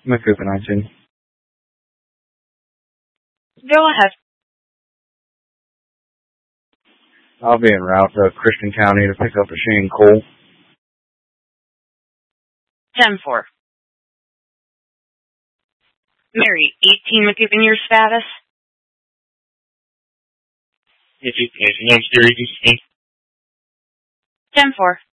McCoupin 19. Go ahead. I'll be en route to Christian County to pick up a Shane Cole. 10-4. Mary, 18 McCoupin, your status? 10-4.